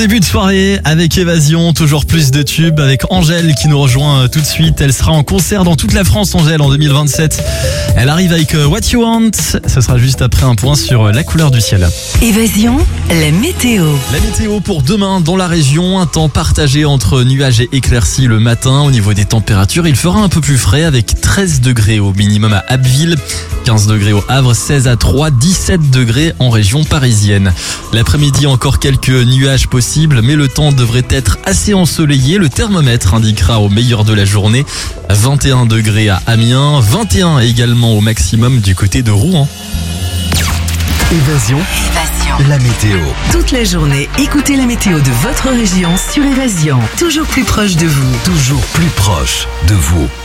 début de soirée avec Évasion, toujours plus de tubes avec Angèle qui nous rejoint tout de suite. Elle sera en concert dans toute la France, Angèle, en 2027. Elle arrive avec What You Want. Ce sera juste après un point sur la couleur du ciel. Évasion, la météo. La météo pour demain dans la région, un temps partagé entre nuages et éclaircies le matin. Au niveau des températures, il fera un peu plus frais avec 13 degrés au minimum à Abbeville, 15 degrés au Havre, 16 à Troyes, 17 degrés en région parisienne. L'après-midi, encore quelques nuages possibles, mais le temps devrait être assez ensoleillé. Le thermomètre indiquera au meilleur de la journée 21 degrés à Amiens, 21 également au maximum du côté de Rouen. Évasion, la météo. Toute la journée, écoutez la météo de votre région sur Évasion. Toujours plus proche de vous. Toujours plus proche de vous.